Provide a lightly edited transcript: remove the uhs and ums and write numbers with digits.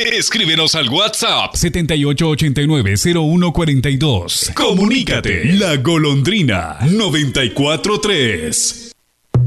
Escríbenos al WhatsApp 7889-0142. Comunícate. La Golondrina 94.3.